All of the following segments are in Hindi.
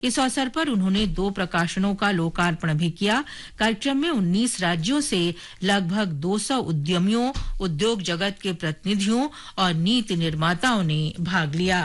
इस अवसर पर उन्होंने 2 प्रकाशनों का लोकार्पण भी किया। कार्यक्रम में 19 राज्यों से लगभग 200 उद्यमियों, उद्योग जगत के प्रतिनिधियों और नीति निर्माताओं ने भाग लिया।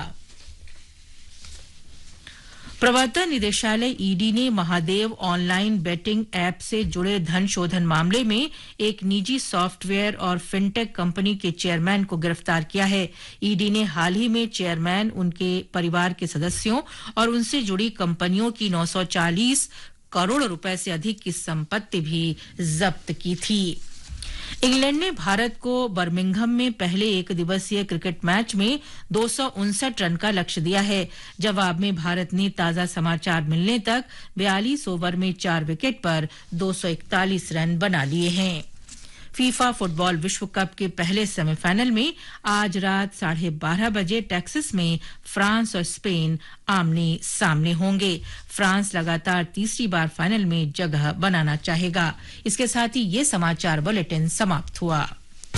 प्रवर्तन निदेशालय ईडी ने महादेव ऑनलाइन बेटिंग ऐप से जुड़े धन शोधन मामले में एक निजी सॉफ्टवेयर और फिनटेक कंपनी के चेयरमैन को गिरफ्तार किया है। ईडी ने हाल ही में चेयरमैन, उनके परिवार के सदस्यों और उनसे जुड़ी कंपनियों की 940 करोड़ रुपए से अधिक की संपत्ति भी जब्त की थी। इंग्लैंड ने भारत को बर्मिंघम में पहले एक दिवसीय क्रिकेट मैच में 259 रन का लक्ष्य दिया है। जवाब में भारत ने ताजा समाचार मिलने तक 42 ओवर में 4 विकेट पर 241 रन बना लिए हैं। फीफा फुटबॉल विश्व कप के पहले सेमीफाइनल में आज रात 12:30 बजे टेक्सास में फ्रांस और स्पेन आमने सामने होंगे। फ्रांस लगातार तीसरी बार फाइनल में जगह बनाना चाहेगा। इसके साथ ही ये समाचार बुलेटिन समाप्त हुआ।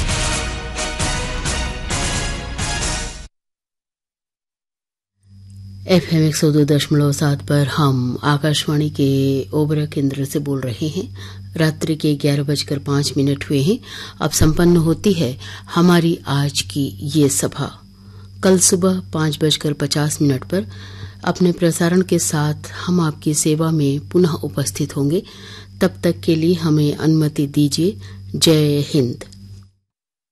FM 102.7 पर हम आकाशवाणी के ओबरा केंद्र से बोल रहे हैं। रात्रि के 11:05 हुए हैं। अब संपन्न होती है हमारी आज की ये सभा। कल सुबह 5:50 पर अपने प्रसारण के साथ हम आपकी सेवा में पुनः उपस्थित होंगे। तब तक के लिए हमें अनुमति दीजिए। जय हिंद।